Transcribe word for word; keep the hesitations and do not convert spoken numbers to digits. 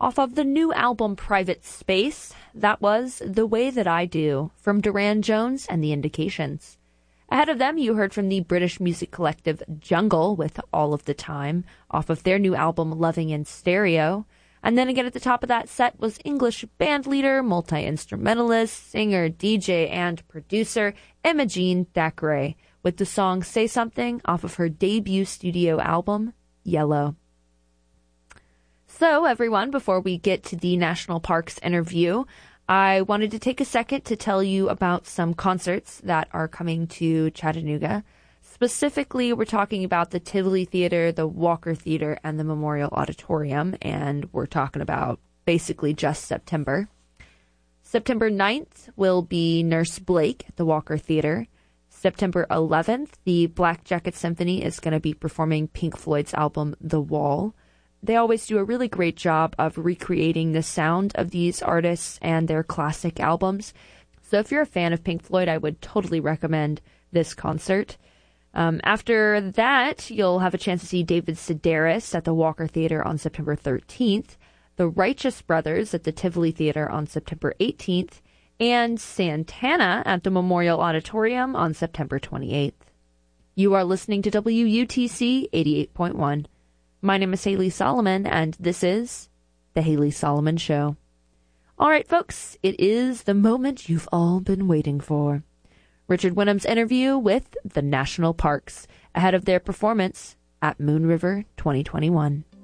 Off of the new album Private Space, that was The Way That I Do from Duran Jones and The Indications. Ahead of them, you heard from the British music collective Jungle with All of the Time, off of their new album Loving in Stereo. And then again at the top of that set was English bandleader, multi-instrumentalist, singer, D J, and producer Imogene Thackeray with the song Say Something off of her debut studio album, Yellow. So, everyone, before we get to the National Parks interview, I wanted to take a second to tell you about some concerts that are coming to Chattanooga. Specifically, we're talking about the Tivoli Theater, the Walker Theater, and the Memorial Auditorium, and we're talking about basically just September. September ninth will be Nurse Blake at the Walker Theater. September eleventh, the Black Jacket Symphony is going to be performing Pink Floyd's album The Wall. They always do a really great job of recreating the sound of these artists and their classic albums. So if you're a fan of Pink Floyd, I would totally recommend this concert. Um, after that, you'll have a chance to see David Sedaris at the Walker Theater on September thirteenth, the Righteous Brothers at the Tivoli Theater on September eighteenth, and Santana at the Memorial Auditorium on September twenty-eighth. You are listening to W U T C eighty-eight point one. My name is Haley Solomon, and this is The Haley Solomon Show. All right, folks, it is the moment you've all been waiting for. Richard Wynnum's interview with the National Parks ahead of their performance at Moon River twenty twenty-one.